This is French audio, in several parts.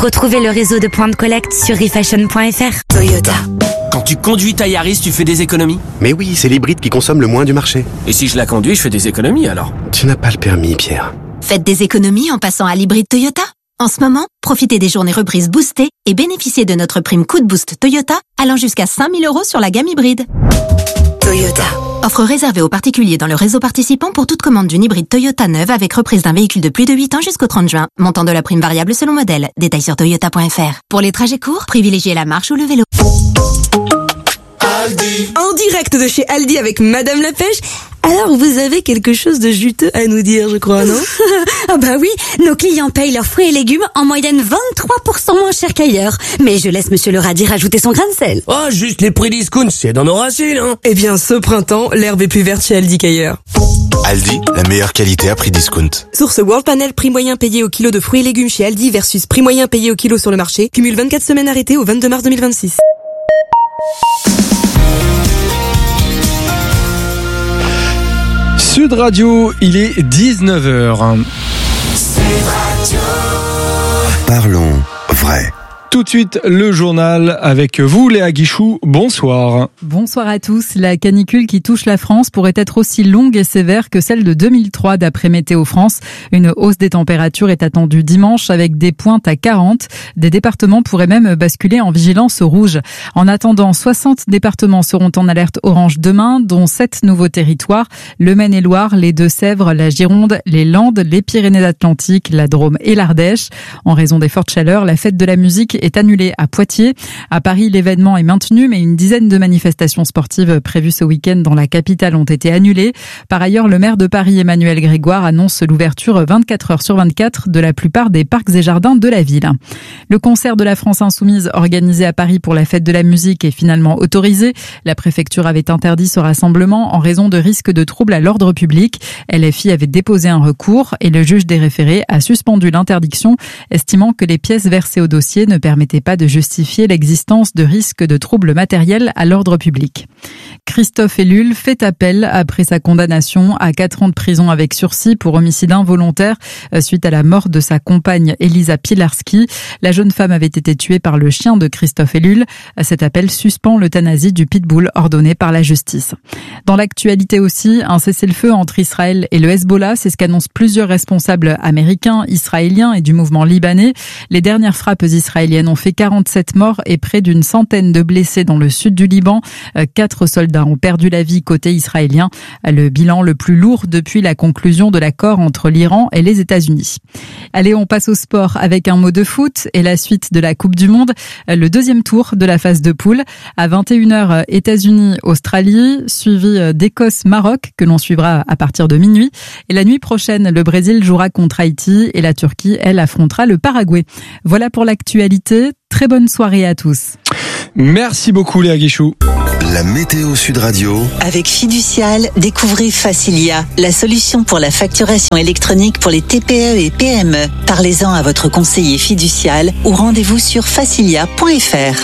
Retrouvez le réseau de points de collecte sur refashion.fr. Toyota. Quand tu conduis ta Yaris, tu fais des économies? Mais oui, c'est l'hybride qui consomme le moins du marché. Et si je la conduis, je fais des économies alors? Tu n'as pas le permis, Pierre. Faites des économies en passant à l'hybride Toyota. En ce moment, profitez des journées reprises boostées et bénéficiez de notre prime coup de boost Toyota allant jusqu'à 5 000 € sur la gamme hybride. Toyota. Offre réservée aux particuliers dans le réseau participant pour toute commande d'une hybride Toyota neuve avec reprise d'un véhicule de plus de 8 ans jusqu'au 30 juin. Montant de la prime variable selon modèle. Détails sur toyota.fr. Pour les trajets courts, privilégiez la marche ou le vélo. Aldi. En direct de chez Aldi avec Madame la Pêche. Alors, vous avez quelque chose de juteux à nous dire, je crois, non? Ah bah oui, nos clients payent leurs fruits et légumes en moyenne 23% moins cher qu'ailleurs. Mais je laisse Monsieur le radis rajouter son grain de sel. Oh, juste les prix discount, c'est dans nos racines, hein. Eh bien, ce printemps, l'herbe est plus verte chez Aldi qu'ailleurs. Aldi, la meilleure qualité à prix discount. Source World Panel, prix moyen payé au kilo de fruits et légumes chez Aldi versus prix moyen payé au kilo sur le marché. Cumule 24 semaines arrêtées au 22 mars 2026. Sud Radio, il est 19h. Parlons vrai. Tout de suite, le journal avec vous, Léa Guichou. Bonsoir. Bonsoir à tous. La canicule qui touche la France pourrait être aussi longue et sévère que celle de 2003 d'après Météo France. Une hausse des températures est attendue dimanche avec des pointes à 40. Des départements pourraient même basculer en vigilance rouge. En attendant, 60 départements seront en alerte orange demain, dont 7 nouveaux territoires. Le Maine-et-Loire, les Deux-Sèvres, la Gironde, les Landes, les Pyrénées-Atlantiques, la Drôme et l'Ardèche. En raison des fortes chaleurs, la fête de la musique est annulée à Poitiers. À Paris, l'événement est maintenu, mais une dizaine de manifestations sportives prévues ce week-end dans la capitale ont été annulées. Par ailleurs, le maire de Paris, Emmanuel Grégoire, annonce l'ouverture 24 heures sur 24 de la plupart des parcs et jardins de la ville. Le concert de la France Insoumise organisé à Paris pour la fête de la musique est finalement autorisé. La préfecture avait interdit ce rassemblement en raison de risques de troubles à l'ordre public. LFI avait déposé un recours et le juge des référés a suspendu l'interdiction, estimant que les pièces versées au dossier ne permettait pas de justifier l'existence de risques de troubles matériels à l'ordre public. Christophe Ellul fait appel après sa condamnation à 4 ans de prison avec sursis pour homicide involontaire suite à la mort de sa compagne Elisa Pilarski. La jeune femme avait été tuée par le chien de Christophe Ellul. Cet appel suspend l'euthanasie du pitbull ordonné par la justice. Dans l'actualité aussi, un cessez-le-feu entre Israël et le Hezbollah, c'est ce qu'annoncent plusieurs responsables américains, israéliens et du mouvement libanais. Les dernières frappes israéliennes ont fait 47 morts et près d'une centaine de blessés dans le sud du Liban. 4 soldats ont perdu la vie côté israélien. Le bilan le plus lourd depuis la conclusion de l'accord entre l'Iran et les États-Unis. Allez, on passe au sport avec un mot de foot et la suite de la Coupe du Monde. Le deuxième tour de la phase de poule. À 21h, États-Unis-Australie, suivi d'Écosse-Maroc que l'on suivra à partir de minuit. Et la nuit prochaine, le Brésil jouera contre Haïti et la Turquie, elle, affrontera le Paraguay. Voilà pour l'actualité. Très bonne soirée à tous. Merci beaucoup Léa Guichou. La météo Sud Radio. Avec Fiducial, découvrez Facilia, la solution pour la facturation électronique pour les TPE et PME. Parlez-en à votre conseiller Fiducial ou rendez-vous sur facilia.fr.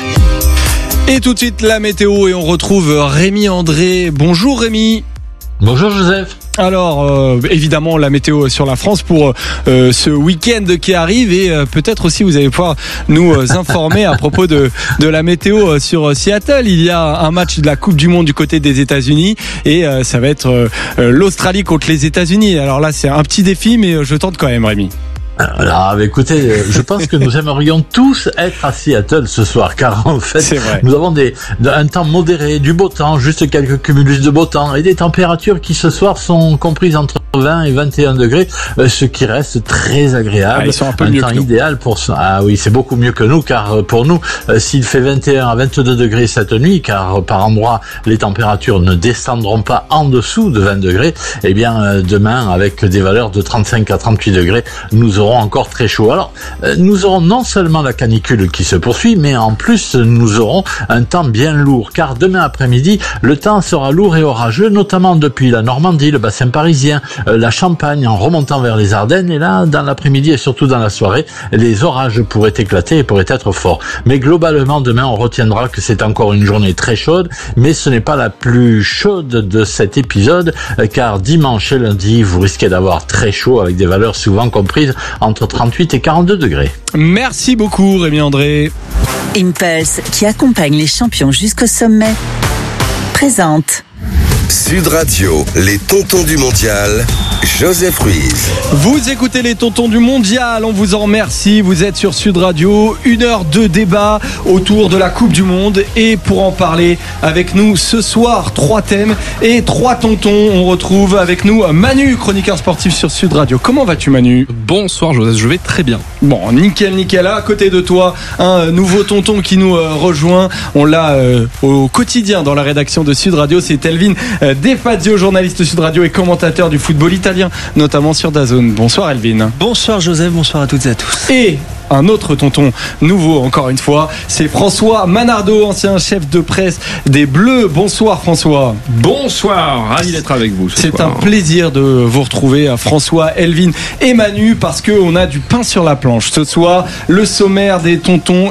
Et tout de suite la météo et on retrouve Rémi André. Bonjour Rémi. Bonjour Joseph. Alors, évidemment, la météo sur la France pour ce week-end qui arrive et peut-être aussi vous allez pouvoir nous informer à propos de la météo sur Seattle. Il y a un match de la Coupe du Monde du côté des États-Unis et ça va être l'Australie contre les États-Unis. Alors là, c'est un petit défi, mais je tente quand même, Rémi. Alors, écoutez, je pense que nous aimerions tous être à Seattle ce soir, car en fait, nous avons un temps modéré, du beau temps, juste quelques cumulus de beau temps, et des températures qui ce soir sont comprises entre 20 et 21 degrés, ce qui reste très agréable. Ils sont un peu un mieux temps que nous. idéal pour ça. Ah oui, c'est beaucoup mieux que nous, car pour nous, s'il fait 21 à 22 degrés cette nuit, car par endroit, les températures ne descendront pas en dessous de 20 degrés, eh bien, demain, avec des valeurs de 35 à 38 degrés, nous aurons encore très chaud. Alors, nous aurons non seulement la canicule qui se poursuit, mais en plus, nous aurons un temps bien lourd, car demain après-midi, le temps sera lourd et orageux, notamment depuis la Normandie, le bassin parisien, la Champagne, en remontant vers les Ardennes, et là, dans l'après-midi et surtout dans la soirée, les orages pourraient éclater et pourraient être forts. Mais globalement, demain, on retiendra que c'est encore une journée très chaude, mais ce n'est pas la plus chaude de cet épisode, car dimanche et lundi, vous risquez d'avoir très chaud, avec des valeurs souvent comprises entre 38 et 42 degrés. Merci beaucoup Rémi André. Impulse, qui accompagne les champions jusqu'au sommet, présente Sud Radio, les tontons du mondial, Joseph Ruiz. Vous écoutez les tontons du mondial, on vous en remercie. Vous êtes sur Sud Radio, 1 heure de débat autour de la Coupe du Monde. Et pour en parler avec nous ce soir, 3 thèmes et 3 tontons. On retrouve avec nous Manu, chroniqueur sportif sur Sud Radio. Comment vas-tu Manu ? Bonsoir Joseph, je vais très bien. Bon, nickel. À côté de toi, un nouveau tonton qui nous rejoint. On l'a au quotidien dans la rédaction de Sud Radio. C'est Elvin De Fazio, journaliste Sud Radio et commentateur du football italien, notamment sur DAZN. Bonsoir Elvin. Bonsoir Joseph, bonsoir à toutes et à tous. Et un autre tonton nouveau, encore une fois, c'est François Manardo, ancien chef de presse des Bleus. Bonsoir François. Bonsoir, ravi d'être avec vous. C'est un plaisir de vous retrouver, François, Elvin et Manu, parce qu'on a du pain sur la planche. Ce soir, le sommaire des tontons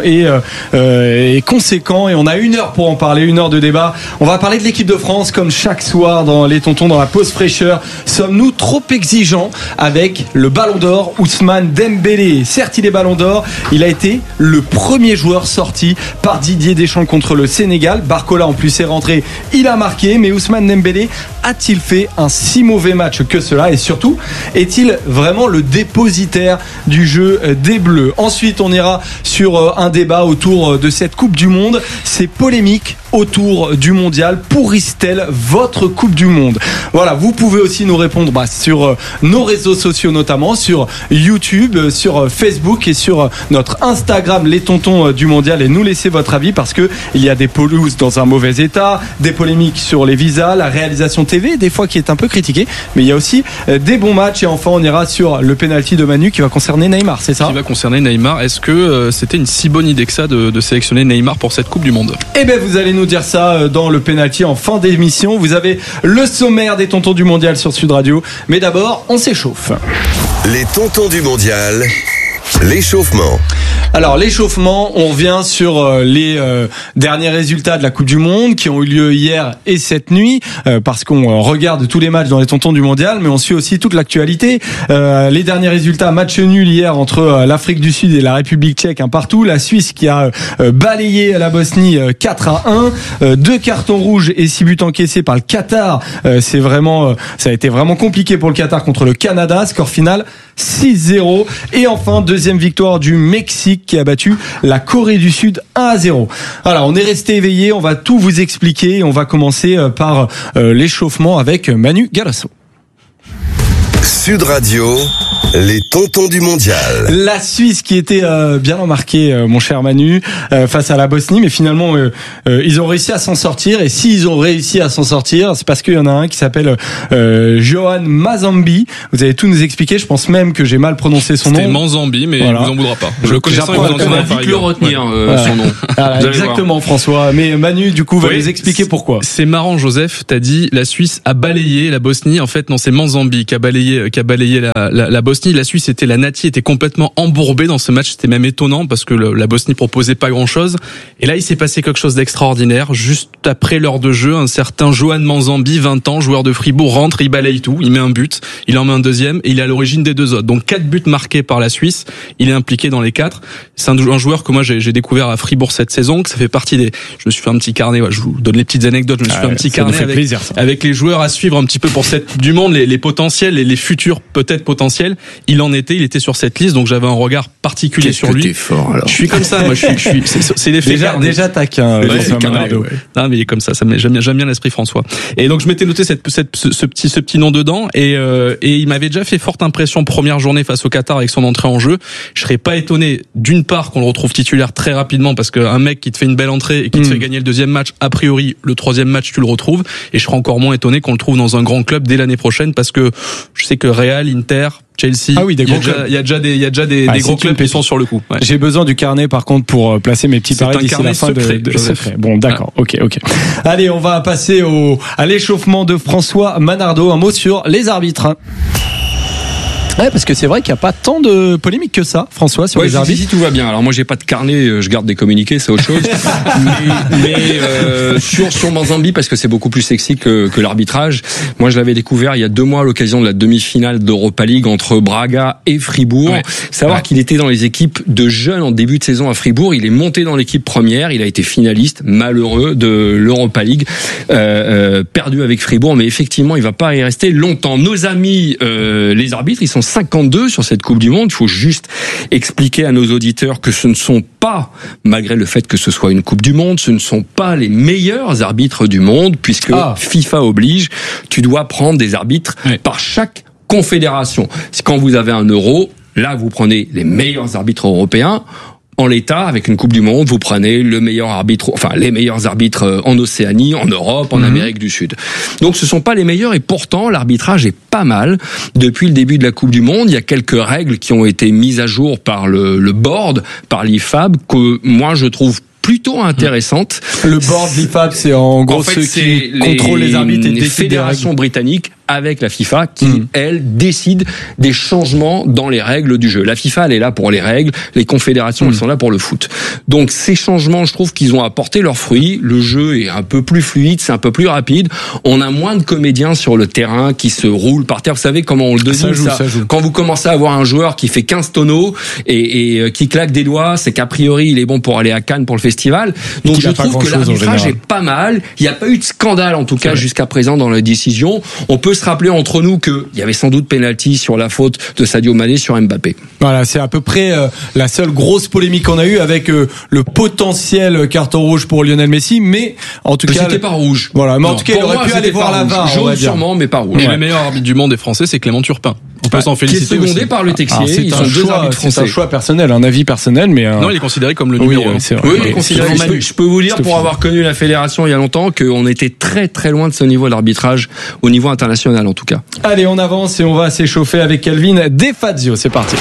est conséquent et on a 1 heure pour en parler, 1 heure de débat. On va parler de l'équipe de France comme chaque soir dans les tontons, dans la pause fraîcheur. Sommes-nous trop exigeants avec le Ballon d'Or Ousmane Dembélé? Certes, il est Ballon d'Or. Il a été le premier joueur sorti par Didier Deschamps contre le Sénégal. Barcola en plus est rentré, il a marqué. Mais Ousmane Dembélé a-t-il fait un si mauvais match que cela? Et surtout, est-il vraiment le dépositaire du jeu des Bleus? Ensuite, on ira sur un débat autour de cette Coupe du Monde. Ces polémiques autour du mondial. Pourrissent-elles votre Coupe du Monde? Voilà, vous pouvez aussi nous répondre sur nos réseaux sociaux, notamment sur YouTube, sur Facebook et sur notre Instagram, les tontons du mondial, et nous laisser votre avis, parce que il y a des pelouses dans un mauvais état, des polémiques sur les visas, la réalisation TV des fois qui est un peu critiquée, mais il y a aussi des bons matchs. Et enfin on ira sur le penalty de Manu qui va concerner Neymar, c'est ça? Qui va concerner Neymar. Est-ce que c'était une si bonne idée que ça de sélectionner Neymar pour cette Coupe du Monde? Eh bien vous allez nous dire ça dans le penalty en fin d'émission. Vous avez le sommaire des tontons du mondial sur Sud Radio, mais d'abord on s'échauffe. Les tontons du mondial, l'échauffement. Alors l'échauffement, on revient sur les derniers résultats de la Coupe du Monde qui ont eu lieu hier et cette nuit, parce qu'on regarde tous les matchs dans les tontons du mondial, mais on suit aussi toute l'actualité. Les derniers résultats, match nul hier entre l'Afrique du Sud et la République tchèque, un partout. La Suisse qui a balayé la Bosnie 4-1, 2 cartons rouges et 6 buts encaissés par le Qatar. Ça a été vraiment compliqué pour le Qatar contre le Canada. Score final 6-0. Et enfin, deuxième victoire du Mexique qui a battu la Corée du Sud 1-0. Voilà, on est resté éveillé, on va tout vous expliquer. On va commencer par l'échauffement avec Manu Galasso. Sud Radio, les tontons du mondial. La Suisse qui était bien embarquée, mon cher Manu, face à la Bosnie, mais finalement ils ont réussi à s'en sortir. Et s'ils ont réussi à s'en sortir, c'est parce qu'il y en a un qui s'appelle Johan Mazambi. Vous allez tout nous expliquer. Je pense même que j'ai mal prononcé son nom. C'était Manzambi, mais voilà. Il vous en voudra pas. Je le connais, il vous en vite le retenir son nom. Voilà, exactement, François. Mais Manu, du coup, va nous expliquer pourquoi. C'est marrant, Joseph. T'as dit la Suisse a balayé la Bosnie. En fait, non, c'est Manzambi qui a balayé la Bosnie. La Suisse la Nati était complètement embourbée dans ce match. C'était même étonnant parce que la Bosnie proposait pas grand chose. Et là, il s'est passé quelque chose d'extraordinaire. Juste après l'heure de jeu, un certain Johan Manzambi, 20 ans, joueur de Fribourg, rentre, il balaye tout, il met un but, il en met un deuxième et il est à l'origine des 2 autres. Donc 4 buts marqués par la Suisse. Il est impliqué dans les 4. C'est un joueur que moi j'ai découvert à Fribourg cette saison, que ça fait partie des. Je me suis fait un petit carnet. Je vous donne les petites anecdotes. Je me suis fait un petit carnet avec les joueurs à suivre un petit peu pour cette Coupe du Monde, les potentiels et les futurs peut-être potentiels. Il était sur cette liste, donc j'avais un regard particulier sur lui. Fort, alors. Je suis comme ça, moi. C'est l'effet déjà taquin. Non, mais il est comme ça. J'aime bien l'esprit François. Et donc je m'étais noté ce petit nom dedans, et il m'avait déjà fait forte impression première journée face au Qatar avec son entrée en jeu. Je serais pas étonné d'une part qu'on le retrouve titulaire très rapidement, parce qu'un mec qui te fait une belle entrée et qui te fait gagner le 2e match, a priori le 3e match tu le retrouves. Et je serais encore moins étonné qu'on le trouve dans un grand club dès l'année prochaine, parce que je sais que Real, Inter, Chelsea, il y a déjà des gros clubs qui sont sur le coup. Ouais. J'ai besoin du carnet par contre pour placer mes petits paris d'ici la fin de secret. Bon, d'accord. Ok. Allez, on va passer à l'échauffement de François Manardo. Un mot sur les arbitres. Ouais, parce que c'est vrai qu'il n'y a pas tant de polémiques que ça, François, sur les arbitres. Si tout va bien. Alors moi, j'ai pas de carnet, je garde des communiqués, c'est autre chose. mais sur Manzambi, parce que c'est beaucoup plus sexy que l'arbitrage. Moi, je l'avais découvert il y a 2 mois à l'occasion de la demi-finale d'Europa League entre Braga et Fribourg. Ouais. Savoir qu'il était dans les équipes de jeunes en début de saison à Fribourg. Il est monté dans l'équipe première. Il a été finaliste, malheureux, de l'Europa League, perdu avec Fribourg. Mais effectivement, il va pas y rester longtemps. Nos amis, les arbitres, ils sont 52 sur cette Coupe du Monde. Il faut juste expliquer à nos auditeurs que ce ne sont pas, malgré le fait que ce soit une Coupe du Monde, ce ne sont pas les meilleurs arbitres du monde, puisque FIFA oblige, tu dois prendre des arbitres par chaque confédération. Quand vous avez un euro, là vous prenez les meilleurs arbitres européens. En l'état, avec une Coupe du Monde, vous prenez le meilleur arbitre, enfin les meilleurs arbitres en Océanie, en Europe, en Amérique du Sud. Donc ce sont pas les meilleurs, et pourtant l'arbitrage est pas mal. Depuis le début de la Coupe du Monde, il y a quelques règles qui ont été mises à jour par le board, par l'IFAB, que moi je trouve plutôt intéressante. Le board l'IFAB, c'est en gros ceux qui contrôlent les arbitres et les fédérations britanniques avec la FIFA qui, elle, décide des changements dans les règles du jeu. La FIFA, elle est là pour les règles, les confédérations, elles sont là pour le foot. Donc ces changements, je trouve qu'ils ont apporté leurs fruits. Le jeu est un peu plus fluide, c'est un peu plus rapide. On a moins de comédiens sur le terrain qui se roulent par terre. Vous savez comment on le devine, ça quand vous commencez à avoir un joueur qui fait 15 tonneaux et qui claque des doigts, c'est qu'a priori, il est bon pour aller à Cannes pour le festival. Donc je trouve que l'arbitrage est pas mal. Il n'y a pas eu de scandale, en tout cas, jusqu'à présent dans la décision. On peut se rappeler entre nous qu'il y avait sans doute penalty sur la faute de Sadio Mané sur Mbappé. Voilà, c'est à peu près la seule grosse polémique qu'on a eue, avec le potentiel carton rouge pour Lionel Messi, mais en tout cas c'était pas rouge. Voilà, mais en tout cas il aurait pu aller voir la VAR, jaune sûrement, mais pas rouge. Et le meilleur arbitre du monde est français, c'est Clément Turpin. On peut s'en féliciter. Qui est secondé par le Texier. Ils sont 2 arbitres français. C'est un choix personnel, un avis personnel, mais non, il est considéré comme le numéro 1. Oui, il est considéré. Je peux vous dire, pour avoir connu la fédération il y a longtemps, qu'on était très très loin de ce niveau d'arbitrage, au niveau international en tout cas. Allez, on avance et on va s'échauffer avec Calvin Defazio. C'est parti.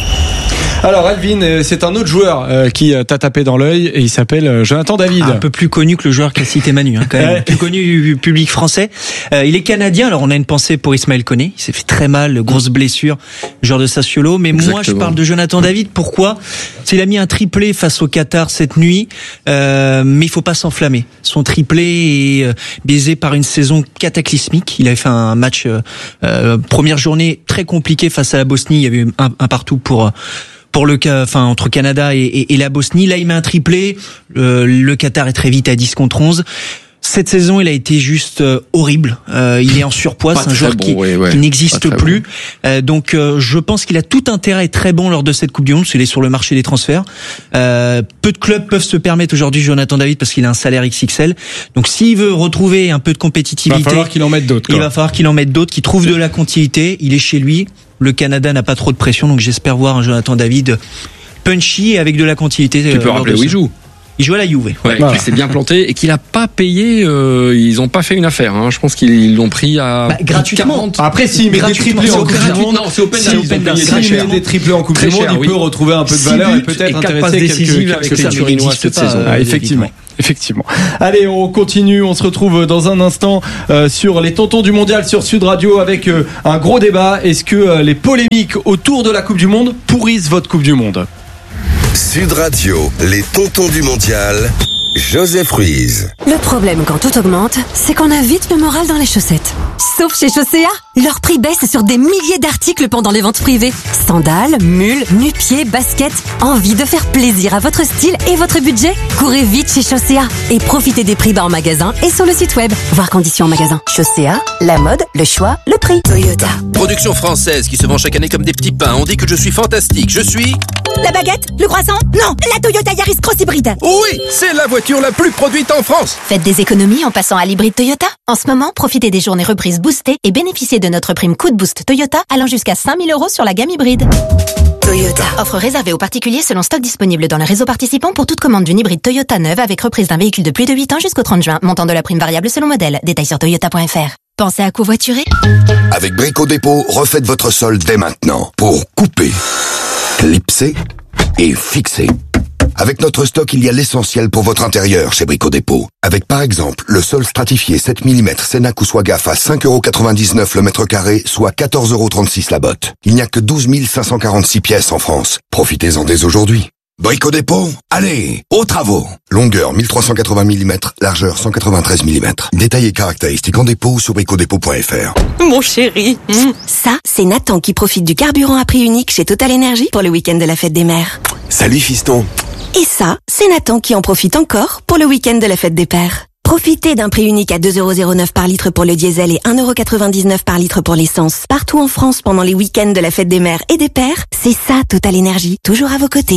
Alors Alvin, c'est un autre joueur qui t'a tapé dans l'œil, et il s'appelle Jonathan David. Un peu plus connu que le joueur qu'a cité Manu, quand même. Plus connu du public français. Il est canadien, alors on a une pensée pour Ismaël Koné. Il s'est fait très mal, grosse blessure, joueur de Sassuolo. Mais moi, je parle de Jonathan David. Pourquoi ? Il a mis un triplé face au Qatar cette nuit, mais il faut pas s'enflammer. Son triplé est biaisé par une saison cataclysmique. Il avait fait un match, première journée très compliquée face à la Bosnie. Il y avait eu un partout pour entre Canada et la Bosnie. Là, il met un triplé. Le Qatar est très vite à 10 contre 11. Cette saison, il a été juste horrible. Il est en surpoids, c'est un joueur qui n'existe plus. Donc, je pense qu'il a tout intérêt à être très bon lors de cette Coupe du Monde, parce qu'il est sur le marché des transferts. Peu de clubs peuvent se permettre aujourd'hui Jonathan David, parce qu'il a un salaire XXL. Donc, s'il veut retrouver un peu de compétitivité, il va falloir qu'il en mette d'autres. Il va falloir qu'il en mette d'autres, qu'il trouve de la continuité. Il est chez lui. Le Canada n'a pas trop de pression, donc j'espère voir un Jonathan David punchy et avec de la continuité. Tu peux rappeler où il joue. Il joue à la Juve. Ouais, il s'est bien planté et qu'il a pas payé. Ils ont pas fait une affaire. Je pense qu'ils l'ont pris à gratuitement. 40. Après, s'il met des triplés en Coupe du Monde, c'est open. S'il met des triplés en Coupe du Monde, il peut retrouver un peu de valeur et peut-être intéresser quelques Turinois cette saison. Effectivement. Allez, on continue. On se retrouve dans un instant sur les tontons du mondial sur Sud Radio avec un gros débat. Est-ce que les polémiques autour de la Coupe du Monde pourrissent votre Coupe du Monde ? Sud Radio, les tontons du mondial, Joseph Ruiz. Le problème quand tout augmente, c'est qu'on a vite le moral dans les chaussettes. Sauf chez Chaussea, leur prix baisse sur des milliers d'articles pendant les ventes privées. Sandales, mules, nu-pieds, baskets. Envie de faire plaisir à votre style et votre budget ? Courez vite chez Chaussea et profitez des prix bas en magasin et sur le site web. Voir conditions en magasin. Chaussea, la mode, le choix, le prix. Toyota. Production française qui se vend chaque année comme des petits pains. On dit que je suis fantastique. Je suis... La baguette ? Le croissant ? Non, la Toyota Yaris Cross Hybride. Oui, c'est la voiture la plus produite en France. Faites des économies en passant à l'hybride Toyota. En ce moment, profitez des journées reprises boostées et bénéficiez de notre prime Coup de Boost Toyota allant jusqu'à 5 000 € sur la gamme hybride. Toyota. Offre réservée aux particuliers selon stock disponible dans le réseau participant pour toute commande d'une hybride Toyota neuve avec reprise d'un véhicule de plus de 8 ans jusqu'au 30 juin. Montant de la prime variable selon modèle. Détails sur toyota.fr. Pensez à covoiturer ? Avec Brico Dépôt, refaites votre sol dès maintenant pour couper, clipser et fixer. Avec notre stock, il y a l'essentiel pour votre intérieur chez Brico Dépôt. Avec par exemple le sol stratifié 7 mm Cenac ou Swagaf à 5,99€ le mètre carré, soit 14,36€ la botte. Il n'y a que 12 546 pièces en France. Profitez-en dès aujourd'hui. Brico Dépôt, allez, aux travaux. Longueur 1380 mm, largeur 193 mm. Détails et caractéristiques en dépôt sur bricodépôt.fr. Mon chéri. Ça, c'est Nathan qui profite du carburant à prix unique chez Total Energy pour le week-end de la fête des mères. Salut fiston. Et ça, c'est Nathan qui en profite encore pour le week-end de la fête des pères. Profitez d'un prix unique à 2,09€ par litre pour le diesel et 1,99€ par litre pour l'essence. Partout en France pendant les week-ends de la fête des mères et des pères, c'est ça Total Energy, toujours à vos côtés.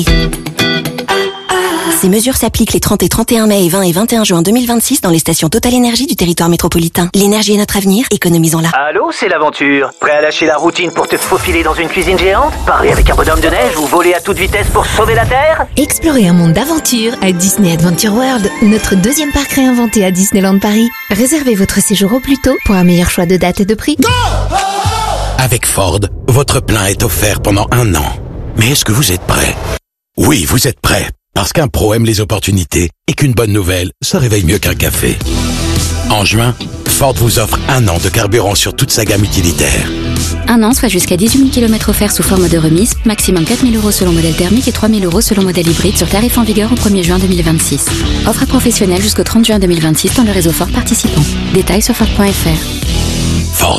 Ces mesures s'appliquent les 30 et 31 mai et 20 et 21 juin 2026 dans les stations Total Energy du territoire métropolitain. L'énergie est notre avenir, économisons-la. Allô, c'est l'aventure. Prêt à lâcher la routine pour te faufiler dans une cuisine géante? Parier avec un bonhomme de neige ou voler à toute vitesse pour sauver la Terre? Explorez un monde d'aventure à Disney Adventure World, notre deuxième parc réinventé à Disneyland Paris. Réservez votre séjour au plus tôt pour un meilleur choix de date et de prix. Go! Avec Ford, votre plein est offert pendant 1 an. Mais est-ce que vous êtes prêt? Oui, vous êtes prêt. Parce qu'un pro aime les opportunités et qu'une bonne nouvelle se réveille mieux qu'un café. En juin, Ford vous offre 1 an de carburant sur toute sa gamme utilitaire. 1 an, soit jusqu'à 18 000 km offerts sous forme de remise, maximum 4 000 € selon modèle thermique et 3 000 € selon modèle hybride sur tarif en vigueur au 1er juin 2026. Offre à professionnels jusqu'au 30 juin 2026 dans le réseau Ford participant. Détails sur Ford.fr. Ford.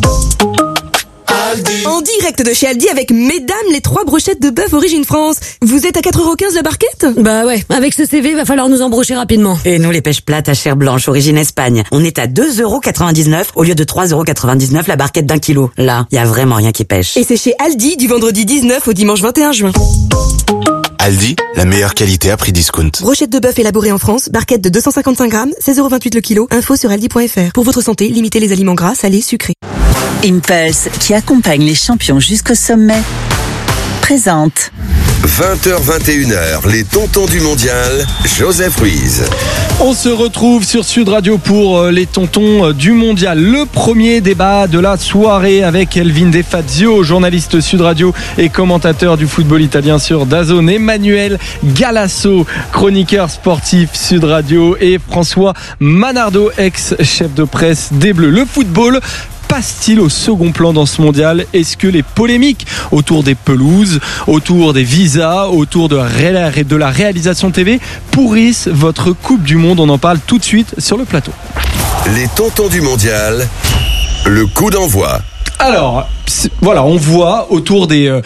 En direct de chez Aldi avec mesdames les 3 brochettes de bœuf origine France. Vous êtes à 4,15€ la barquette? Bah ouais, avec ce CV, va falloir nous embrocher rapidement. Et nous les pêches plates à chair blanche origine Espagne. On est à 2,99€ au lieu de 3,99€ la barquette d'1 kilo. Là, y a vraiment rien qui pêche. Et c'est chez Aldi du vendredi 19 au dimanche 21 juin. Aldi, la meilleure qualité à prix discount. Brochette de bœuf élaborée en France, barquette de 255 grammes, 16,28€ le kilo. Info sur aldi.fr. Pour votre santé, limitez les aliments gras, salés, sucrés. Impulse, qui accompagne les champions jusqu'au sommet, présente 20h-21h, les tontons du mondial, Joseph Ruiz. On se retrouve sur Sud Radio pour les tontons du mondial. Le premier débat de la soirée avec Elvin De Fazio, journaliste Sud Radio et commentateur du football italien sur DAZN, Emmanuel Galasso, chroniqueur sportif Sud Radio, et François Manardo, ex-chef de presse des Bleus. Le football passe-t-il au second plan dans ce mondial? Est-ce que les polémiques autour des pelouses, autour des visas, autour de la réalisation TV pourrissent votre Coupe du Monde? On en parle tout de suite sur le plateau. Les tontons du mondial, le coup d'envoi. Alors, voilà, on voit autour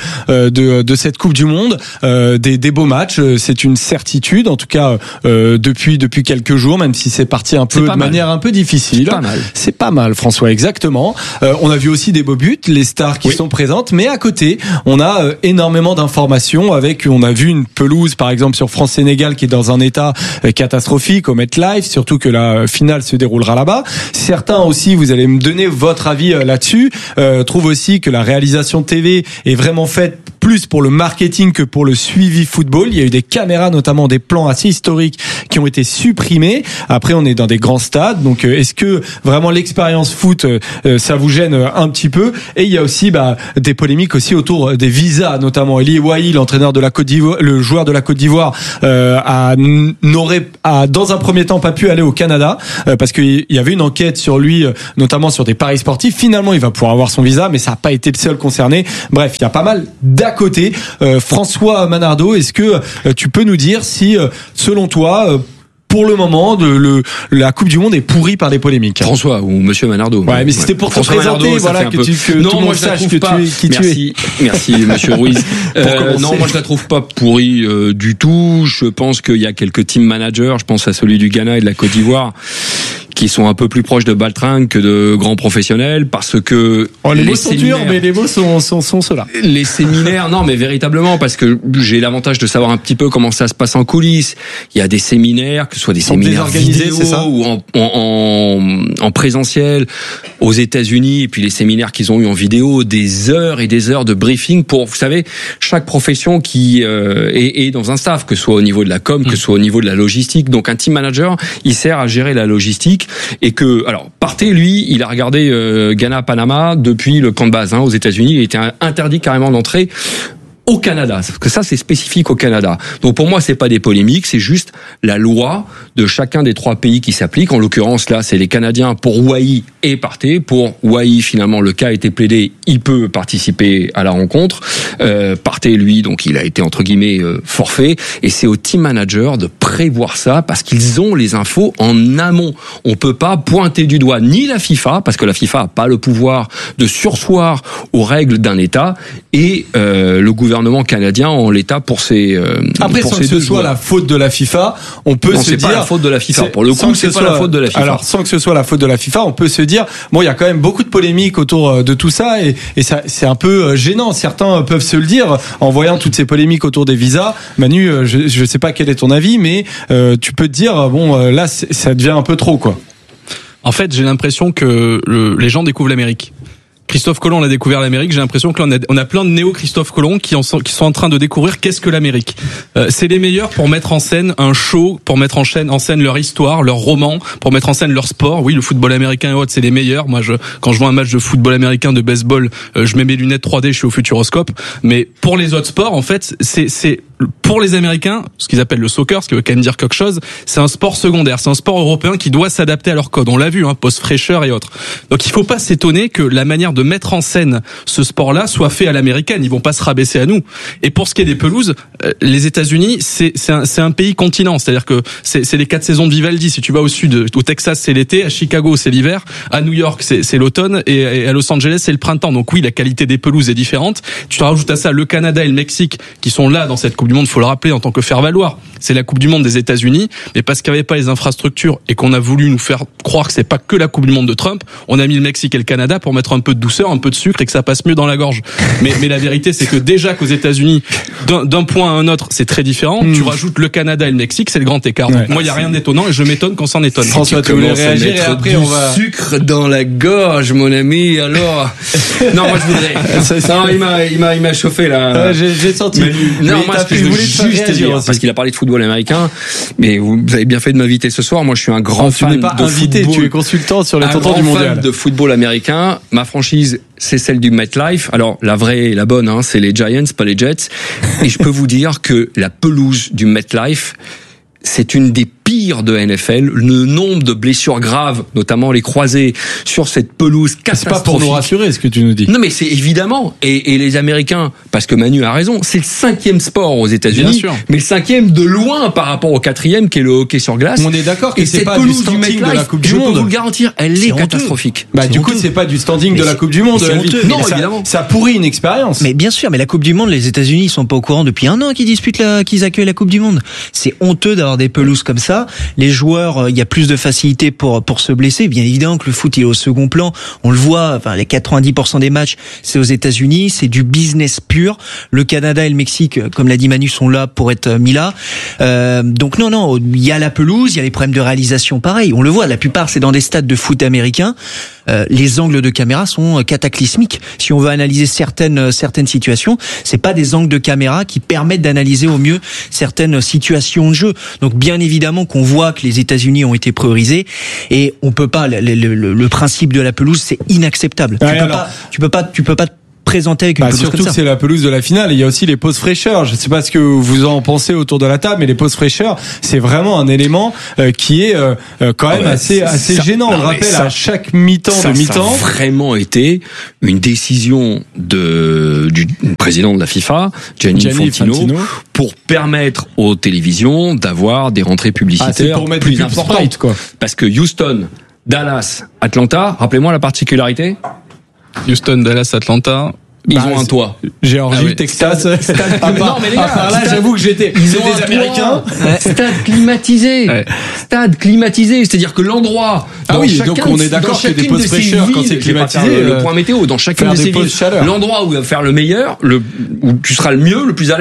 de cette Coupe du Monde des beaux matchs. C'est une certitude, en tout cas depuis quelques jours, même si c'est parti un peu de manière un peu difficile. C'est pas mal, François, exactement. On a vu aussi des beaux buts, les stars qui sont présentes, mais à côté, on a énormément d'informations. On a vu une pelouse, par exemple, sur France-Sénégal, qui est dans un état catastrophique au MetLife, surtout que la finale se déroulera là-bas. Certains aussi, vous allez me donner votre avis là-dessus, trouvent aussi que la réalisation TV est vraiment faite plus pour le marketing que pour le suivi football. Il y a eu des caméras, notamment des plans assez historiques, qui ont été supprimés. Après, on est dans des grands stades, donc est-ce que vraiment l'expérience foot, ça vous gêne un petit peu? Et il y a aussi des polémiques aussi autour des visas, notamment Eli Wahi, l'entraîneur de la Côte d'Ivoire, le joueur de la Côte d'Ivoire, n'aurait dans un premier temps pas pu aller au Canada parce qu'il y avait une enquête sur lui, notamment sur des paris sportifs. Finalement, il va pouvoir avoir son visa, mais ça n'a pas été le seul concerné. Bref, il y a pas mal d'à côté. François Manardo, est-ce que tu peux nous dire si, selon toi, pour le moment, la Coupe du Monde est pourrie par des polémiques? François ou Monsieur Manardo. Ouais, mais c'était pour François te présenter, Manardo, voilà, que tout le monde sache que tu es. Merci, Monsieur Ruiz. Non, moi je la trouve pas pourrie du tout. Je pense qu'il y a quelques team managers. Je pense à celui du Ghana et de la Côte d'Ivoire, qui sont un peu plus proches de baltringue que de grands professionnels, parce que les mots sont durs, mais les mots sont ceux-là. Les séminaires, non, mais véritablement, parce que j'ai l'avantage de savoir un petit peu comment ça se passe en coulisses. Il y a des séminaires, que ce soit des séminaires vidéo ou en présentiel aux États-Unis, et puis les séminaires qu'ils ont eu en vidéo, des heures et des heures de briefing pour, vous savez, chaque profession qui est dans un staff, que ce soit au niveau de la com, que ce soit au niveau de la logistique. Donc un team manager, il sert à gérer la logistique. Et que, alors, Partey, lui, il a regardé Ghana-Panama depuis le camp de base aux États-Unis. Il était interdit carrément d'entrer. au Canada, parce que ça c'est spécifique au Canada. Donc pour moi c'est pas des polémiques, c'est juste la loi de chacun des 3 pays qui s'applique. En l'occurrence là c'est les Canadiens pour Hawaii et Partey. Pour Hawaii finalement le cas a été plaidé, il peut participer à la rencontre. Partey lui donc il a été entre guillemets forfait, et c'est au team manager de prévoir ça parce qu'ils ont les infos en amont. On peut pas pointer du doigt ni la FIFA parce que la FIFA a pas le pouvoir de surseoir aux règles d'un État, et le gouvernement canadien en l'état pour ses après pour sans ses que ce soit joueurs. la faute de la FIFA, on peut se dire c'est pas la faute de la FIFA pour le coup, c'est pas la faute de la FIFA. Alors sans que ce soit la faute de la FIFA, on peut se dire bon, il y a quand même beaucoup de polémiques autour de tout ça, et ça c'est un peu gênant. Certains peuvent se le dire en voyant toutes ces polémiques autour des visas. Manu, je sais pas quel est ton avis, mais tu peux te dire bon là ça devient un peu trop quoi. En fait, j'ai l'impression que les gens découvrent l'Amérique. Christophe Colomb a découvert l'Amérique. J'ai l'impression que là, on a plein de néo-Christophe Colomb qui sont en train de découvrir qu'est-ce que l'Amérique. C'est les meilleurs pour mettre en scène un show, pour mettre en scène leur histoire, leur roman, pour mettre en scène leur sport. Oui, le football américain et autres, c'est les meilleurs. Moi, quand je vois un match de football américain, de baseball, je mets mes lunettes 3D, je suis au Futuroscope. Mais pour les autres sports, en fait, c'est pour les Américains, ce qu'ils appellent le soccer, ce qui veut quand même dire quelque chose, c'est un sport secondaire, c'est un sport européen qui doit s'adapter à leur code. On l'a vu, post-fraîcheur et autres. Donc il faut pas s'étonner que la manière de mettre en scène ce sport-là soit fait à l'américaine. Ils vont pas se rabaisser à nous. Et pour ce qui est des pelouses, les États-Unis, c'est un pays continent, c'est-à-dire que c'est les 4 saisons de Vivaldi. Si tu vas au sud, au Texas c'est l'été, à Chicago c'est l'hiver, à New York c'est l'automne, et à Los Angeles c'est le printemps. Donc oui, la qualité des pelouses est différente. Tu te rajoutes à ça le Canada et le Mexique qui sont là dans cette Coupe du Monde, faut le rappeler en tant que faire-valoir. C'est la Coupe du Monde des États-Unis, mais parce qu'il n'y avait pas les infrastructures et qu'on a voulu nous faire croire que c'est pas que la Coupe du Monde de Trump, on a mis le Mexique et le Canada pour mettre un peu de douceur, un peu de sucre et que ça passe mieux dans la gorge. Mais la vérité, c'est que déjà qu'aux États-Unis, d'un point à un autre, c'est très différent. Tu rajoutes le Canada et le Mexique, c'est le grand écart. Donc moi, il y a rien d'étonnant et je m'étonne qu'on s'en étonne. François, tu voulais réagir et après on va sucre dans la gorge, mon ami. Alors, non, moi je voudrais. Non, il m'a chauffé là. J'ai senti. Non, moi ce que je voulais juste dire, parce qu'il a parlé de football américain, mais vous avez bien fait de m'inviter ce soir. Moi, je suis un grand fan. Tu n'es pas invité, football. tu es consultant sur les tontons du mondial. mondial. Fan de football américain. Ma franchise, c'est celle du MetLife. Alors la vraie et la bonne, c'est les Giants, pas les Jets. Et je peux vous dire que la pelouse du MetLife, c'est une des pire de NFL. Le nombre de blessures graves, notamment les croisés, sur cette pelouse catastrophique. C'est pas pour nous rassurer ce que tu nous dis. Non, mais c'est évidemment. Et les Américains, parce que Manu a raison, c'est le 5e sport aux États-Unis, mais le 5e de loin par rapport au 4e qui est le hockey sur glace. On est d'accord que et c'est pas du standing de la Coupe du Monde. Je peux vous le garantir, elle est catastrophique. Bah du coup, c'est pas du standing de la Coupe du Monde. Non, évidemment. Ça pourrit une expérience. Mais bien sûr, mais la Coupe du Monde, les États-Unis, ils sont pas au courant depuis un an qu'ils accueillent la Coupe du Monde. C'est honteux d'avoir des pelouses comme ça. Les joueurs, il y a plus de facilité pour se blesser. Bien évidemment que le foot il est au second plan. On le voit, enfin les 90% des matchs, c'est aux États-Unis, c'est du business pur. Le Canada et le Mexique, comme l'a dit Manu, sont là pour être mis là. Donc non, il y a la pelouse, il y a les problèmes de réalisation pareil. On le voit, la plupart c'est dans des stades de foot américains. Les angles de caméra sont cataclysmiques. Si on veut analyser certaines situations, c'est pas des angles de caméra qui permettent d'analyser au mieux certaines situations de jeu. Donc bien évidemment qu'on voit que les États-Unis ont été priorisés et on peut pas. Le principe de la pelouse, c'est inacceptable. Tu peux pas présenter avec une pelouse surtout comme ça. Que c'est la pelouse de la finale. Et il y a aussi les pauses fraîcheurs. Je sais pas ce que vous en pensez autour de la table, mais les pauses fraîcheurs, c'est vraiment un élément qui est quand même assez gênant. On le rappelle à chaque mi-temps de mi-temps. Ça a vraiment été une décision du président de la FIFA, Gianni Infantino, pour permettre aux télévisions d'avoir des rentrées publicitaires plus importantes. Parce que Houston, Dallas, Atlanta, rappelez-moi la particularité. Houston, Dallas, Atlanta. Ils ont un toit. Géorgie, Texas. Non, mais les gars, là, j'avoue que j'étais. Ils ont des Américains. Stade climatisé. Stade climatisé. C'est-à-dire que l'endroit. Donc on est d'accord que des pauses fraîcheurs quand c'est climatisé. Le point météo. Dans chacune de ces villes. L'endroit où il va faire le meilleur, où tu seras le mieux, le plus à l'aise,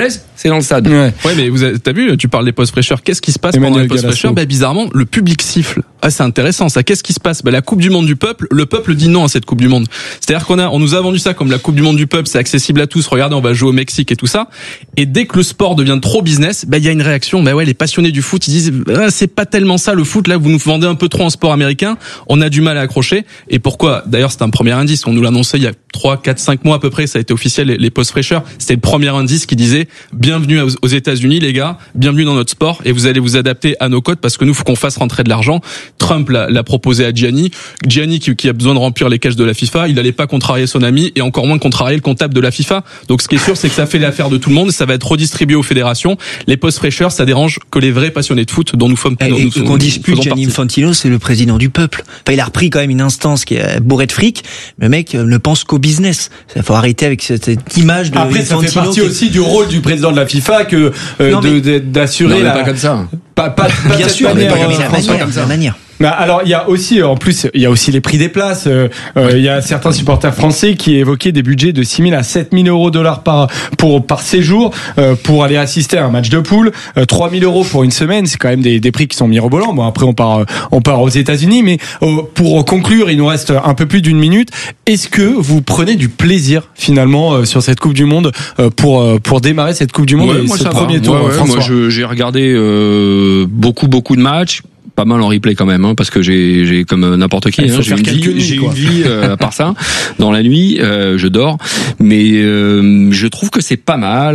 c'est dans le stade. Ouais, mais t'as vu, tu parles des postes fraîcheurs. Qu'est-ce qui se passe pendant les postes fraîcheurs? Bizarrement, le public siffle. Ah, c'est intéressant, ça. Qu'est-ce qui se passe? La Coupe du Monde du peuple, le peuple dit non à cette Coupe du Monde. C'est-à-dire on nous a vendu ça comme la Coupe du Monde du peuple, c'est accessible à tous. Regardez, on va jouer au Mexique et tout ça. Et dès que le sport devient trop business, il y a une réaction. Les passionnés du foot, ils disent, c'est pas tellement ça le foot. Là, vous nous vendez un peu trop en sport américain. On a du mal à accrocher. Et pourquoi? D'ailleurs, c'est un premier indice. On nous l'a annoncé il y a 3, 4, 5 mois à peu près. Ça a été officiel, les postes fraîcheurs. C'était le premier indice qui disait, bienvenue aux États-Unis, les gars. Bienvenue dans notre sport. Et vous allez vous adapter à nos codes parce que nous, faut qu'on fasse rentrer de l'argent. Trump l'a proposé à Gianni qui a besoin de remplir les caisses de la FIFA, il n'allait pas contrarier son ami et encore moins contrarier le comptable de la FIFA. Donc ce qui est sûr, c'est que ça fait l'affaire de tout le monde, ça va être redistribué aux fédérations. Les postes fraîcheurs, ça dérange que les vrais passionnés de foot dont nous sommes. Et qu'on dispute Gianni Infantino, c'est le président du peuple. Il a repris quand même une instance qui est bourrée de fric, mais le mec ne pense qu'au business. Il faut arrêter avec cette image de Après, Infantino. Ça fait partie aussi du rôle du président de la FIFA que d'assurer pas comme ça. Pas bien sûr, mais la manière. Alors il y a aussi les prix des places. Il y a certains supporters français qui évoquaient des budgets de 6 000 à 7 000 euros par séjour pour aller assister à un match de poule. 3 000 euros pour une semaine, c'est quand même des prix qui sont mirobolants. Bon, après on part aux États-Unis, mais pour conclure, il nous reste un peu plus d'une minute. Est-ce que vous prenez du plaisir finalement sur cette Coupe du Monde pour démarrer cette Coupe du Monde et ce premier tour? Moi, j'ai regardé beaucoup de matchs. Pas mal en replay quand même, parce que j'ai comme n'importe qui, j'ai une vie à part ça. Dans la nuit, je dors, mais je trouve que c'est pas mal.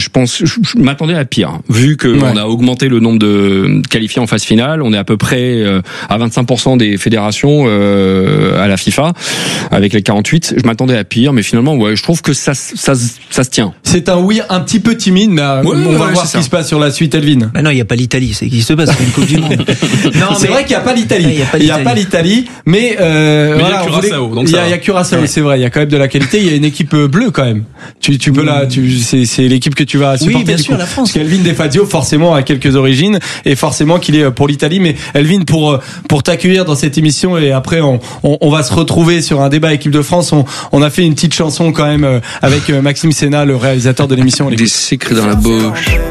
Je m'attendais à pire, vu que on a augmenté le nombre de qualifiés en phase finale. On est à peu près à 25% des fédérations à la FIFA, avec les 48. Je m'attendais à pire, mais finalement, je trouve que ça se tient. C'est un oui un petit peu timide, mais on va voir ce qui se passe sur la suite, Elvin. Non, il y a pas l'Italie, c'est qui se passe, c'est une Coupe du Monde. Non, c'est vrai qu'il n'y a pas l'Italie. Il n'y a pas l'Italie, mais il y a Curaçao. Il y a Curaçao, c'est vrai. Il y a quand même de la qualité. Il y a une équipe bleue quand même. Tu peux c'est l'équipe que tu vas supporter. Oui, bien sûr, la France. Parce qu'Elvin Defazio, forcément, a quelques origines et forcément qu'il est pour l'Italie. Mais Elvin, pour t'accueillir dans cette émission et après on va se retrouver sur un débat équipe de France. On a fait une petite chanson quand même avec Maxime Sénat, le réalisateur de l'émission. Des secrets dans la bouche.